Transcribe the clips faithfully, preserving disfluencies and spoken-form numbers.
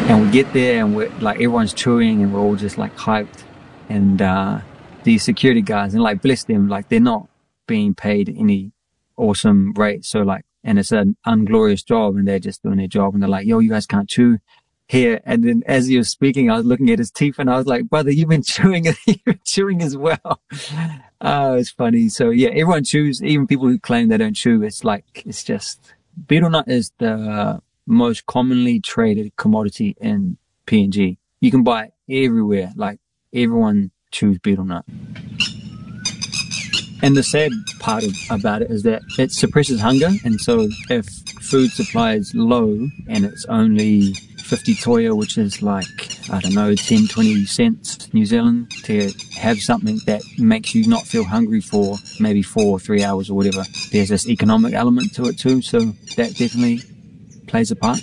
And we get there and we're like, everyone's chewing and we're all just like hyped. And uh, these security guys, and like, bless them, like they're not being paid any awesome rate. So like, and it's an unglorious job and they're just doing their job. And they're like, yo, you guys can't chew here. And then as he was speaking, I was looking at his teeth and I was like, brother, you've been chewing, you've been chewing as well. Oh, it's funny. So yeah, everyone chews, even people who claim they don't chew. It's like, it's just, betel nut is the most commonly traded commodity in P N G. You can buy it everywhere. Like everyone chews betel nut. And the sad part of, about it is that it suppresses hunger. And so if food supply is low and it's only fifty toea, which is like, I don't know, ten, twenty cents New Zealand, to have something that makes you not feel hungry for maybe four or three hours or whatever, there's this economic element to it too. So that definitely plays a part.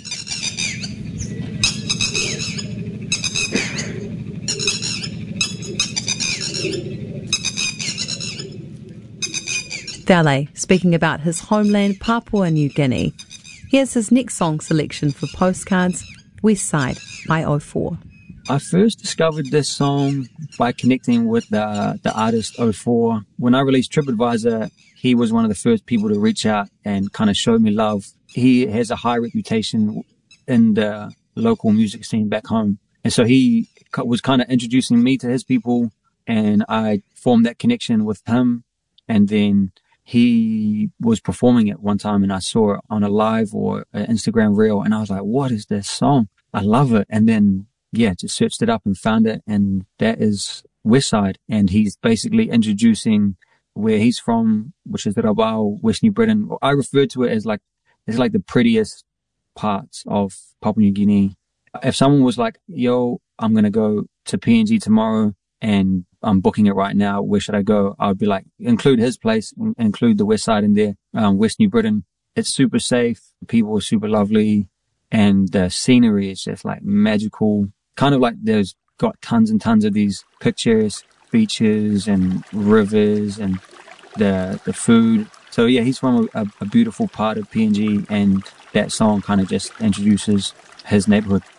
Dele speaking about his homeland, Papua New Guinea. Here's his next song selection for Postcards, West Side by oh four. I first discovered this song by connecting with the, the artist oh four. When I released TripAdvisor, he was one of the first people to reach out and kind of show me love. He has a high reputation in the local music scene back home. And so he was kind of introducing me to his people, and I formed that connection with him. And then he was performing it one time and I saw it on a live or an Instagram reel and I was like, what is this song? I love it. And then, yeah, just searched it up and found it. And that is West Side. And he's basically introducing where he's from, which is the Rabaul, West New Britain. I refer to it as like, it's like the prettiest parts of Papua New Guinea. If someone was like, yo, I'm going to go to P N G tomorrow and I'm booking it right now, where should I go? I would be like, include his place, include the West Side in there, um, West New Britain. It's super safe. People are super lovely. And the scenery is just like magical. Kind of like there's got tons and tons of these pictures, beaches and rivers and the, the food. So yeah, he's from a, a beautiful part of P N G, and that song kind of just introduces his neighborhood.